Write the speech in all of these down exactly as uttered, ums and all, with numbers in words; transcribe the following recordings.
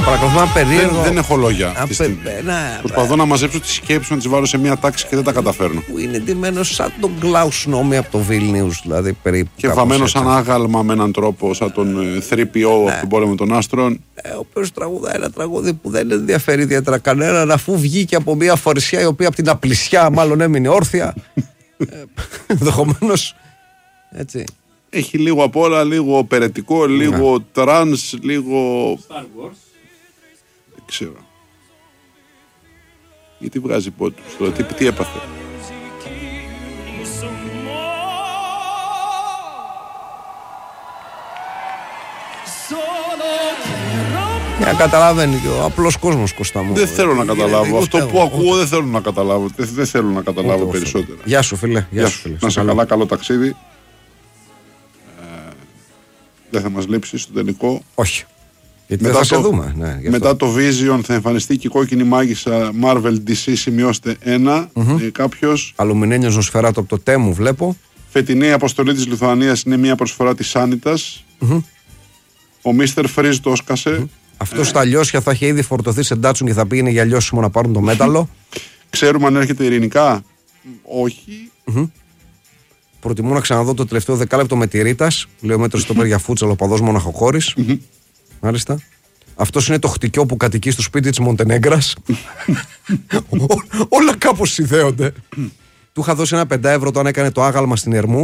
παρακολουθούμε ένα περίεργο. Δεν, δεν έχω λόγια. Απε... Να, Προσπαθώ να μαζέψω τις σκέψεις, να τις βάλω σε μια τάξη και δεν τα καταφέρνω. Που είναι ντυμένος σαν τον Κλάους Νόμι από το Βίλνιους, δηλαδή περίπου. Και βαμμένος σαν άγαλμα με έναν τρόπο, σαν τον θρι πι ο από τον πόλεμο των άστρων. Ε, ο οποίος τραγουδάει ένα τραγούδι που δεν ενδιαφέρει ιδιαίτερα κανέναν, αφού βγήκε από μια φορεσιά η οποία από την απλησιά μάλλον έμεινε όρθια. Ενδεχομένως. Έτσι. Έχει λίγο απ' όλα, λίγο περαιτικό, λίγο τρανς, λίγο. Star Wars. Δεν ξέρω. Γιατί βγάζει πότους τώρα, τι, τι έπαθε. Για καταλαβαίνει και ο απλός κόσμος, Κώστα μου. Δεν θέλω να καταλάβω. Αυτό που ακούω δεν θέλω να καταλάβω. Δεν θέλω να καταλάβω Ούτε περισσότερα. Γεια σου, φίλε. Γεια σου, φίλε. Να σε καλά, καλό ταξίδι. Ε, δεν θα μας λείψει στο τελικό. Όχι. Γιατί Μετά δεν θα το, σε δούμε. Ναι, μετά το Vision θα εμφανιστεί και η κόκκινη μάγισσα Marvel ντι σι, σημειώστε ένα. Mm-hmm. Ε, κάποιος. Αλουμινένιος Νοσφαιράτο από το Τέμου βλέπω. Φετινή αποστολή της Λιθουανίας είναι μια προσφορά της Σάνιτας. Mm-hmm. Ο Μίστερ Φρίζ το έσκασε. Mm-hmm. Αυτό στα λιώσια θα είχε ήδη φορτωθεί σε Ντάτσουν και θα πήγαινε για λιώσιμο να πάρουν το μέταλλο. Ξέρουμε αν έρχεται ειρηνικά. Όχι. Mm-hmm. Προτιμώ να ξαναδώ το τελευταίο δεκάλεπτο με τη Ρίτας. Λέω μέτρο στο πέρα για φούτσαλο, ο παδός μοναχοχώρης. Mm-hmm. Μάλιστα. Αυτός είναι το χτυκιό που κατοικεί στο σπίτι της Μοντενέγκρας. Όλα κάπως συνδέονται. Του είχα δώσει ένα πεντά ευρώ όταν έκανε το άγαλμα στην Ερμού.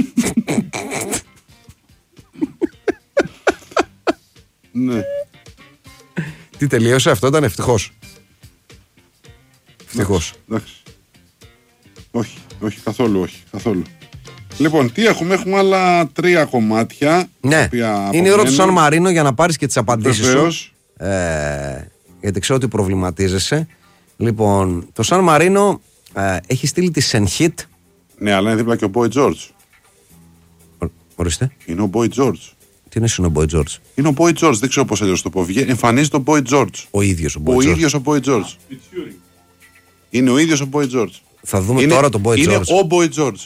Ναι. Τι τελείωσε αυτό, ήταν ευτυχώς. Ευτυχώς. Εντάξει. Όχι, όχι, καθόλου όχι, καθόλου. Λοιπόν, τι έχουμε, έχουμε άλλα τρία κομμάτια. Ναι, είναι η ώρα του Σαν Μαρίνο για να πάρεις και τις απαντήσεις σου. Ε, γιατί ξέρω ότι προβληματίζεσαι. Λοιπόν, το Σαν Μαρίνο ε, έχει στείλει τη Σενχίτ. Ναι, αλλά είναι δίπλα και ο Boy George. Ο, ορίστε. Είναι ο Boy George. Τι είναι ο Boy George? Είναι ο Boy George, δεν ξέρω πώς αλλιώς το πω. Εμφανίζεται ο Boy George. Ο ίδιος ο Boy ο George. ίδιος ο Boy George. Είναι ο ίδιος ο Boy George. Θα δούμε είναι, τώρα τον Boy είναι George. Είναι ο Boy George.